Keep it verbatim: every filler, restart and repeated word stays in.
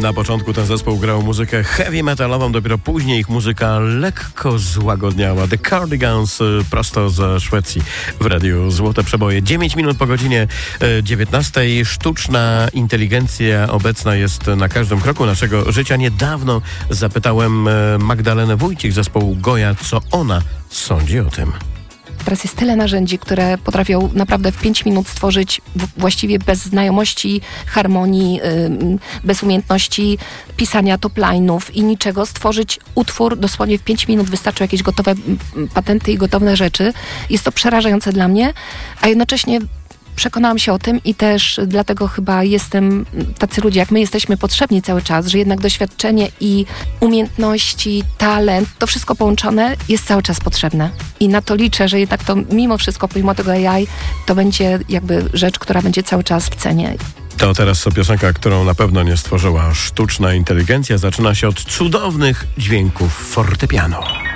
Na początku ten zespół grał muzykę heavy metalową, dopiero później ich muzyka lekko złagodniała. The Cardigans prosto ze Szwecji w radiu Złote Przeboje. dziewięć minut po godzinie dziewiętnastej. Sztuczna inteligencja obecna jest na każdym kroku naszego życia. Niedawno zapytałem Magdalenę Wójcik z zespołu Goja, co ona sądzi o tym. Teraz jest tyle narzędzi, które potrafią naprawdę w pięć minut stworzyć właściwie bez znajomości harmonii, bez umiejętności pisania topline'ów i niczego, stworzyć utwór dosłownie w pięć minut. Wystarczą jakieś gotowe patenty i gotowe rzeczy. Jest to przerażające dla mnie, a jednocześnie przekonałam się o tym i też dlatego chyba jestem, tacy ludzie jak my jesteśmy potrzebni cały czas, że jednak doświadczenie i umiejętności, talent, to wszystko połączone jest cały czas potrzebne. I na to liczę, że jednak to mimo wszystko, pomimo tego A I, to będzie jakby rzecz, która będzie cały czas w cenie. To teraz piosenka, którą na pewno nie stworzyła sztuczna inteligencja. Zaczyna się od cudownych dźwięków fortepianu.